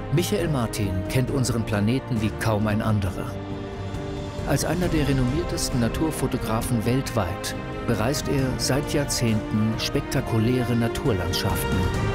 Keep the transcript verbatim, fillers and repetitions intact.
Michael Martin kennt unseren Planeten wie kaum ein anderer. Als einer der renommiertesten Naturfotografen weltweit bereist er seit Jahrzehnten spektakuläre Naturlandschaften.